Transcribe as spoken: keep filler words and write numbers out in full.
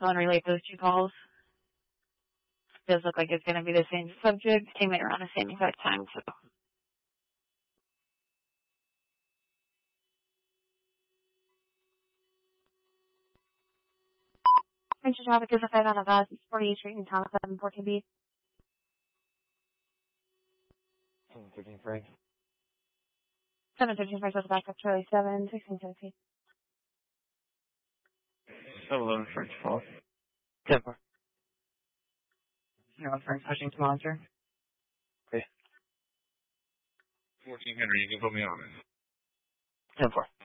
phone relate those two calls. Does look like it's going to be the same subject. Came in around the same exact time, so. Attention traffic is affected on a forty-eighth Street in Thomas, seven fourteen B. seven thirteen Frank. seven thirteen Frank was back up Charlie seven sixteen seventeen. seven eleven Frank Falls. ten four. Zero Frank pushing to monitor. Okay. fourteen Henry, you can put me on it. ten four.